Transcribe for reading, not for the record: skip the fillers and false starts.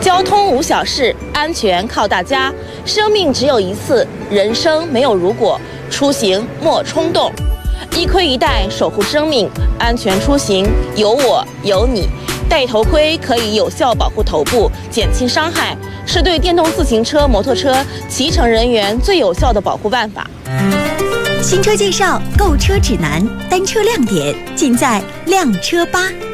交通无小事，安全靠大家。生命只有一次，人生没有如果，出行莫冲动。一盔一带，守护生命，安全出行有我有你。戴头盔可以有效保护头部，减轻伤害，是对电动自行车、摩托车骑乘人员最有效的保护办法。 新车介绍、购车指南、单车亮点，尽在靓车吧。